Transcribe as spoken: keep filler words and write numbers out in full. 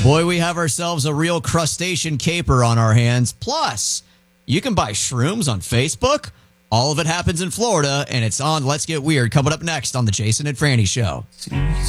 Boy, we have ourselves a real crustacean caper on our hands. Plus, you can buy shrooms on Facebook. All of it happens in Florida, and it's on Let's Get Weird, coming up next on the Jason and Franny Show.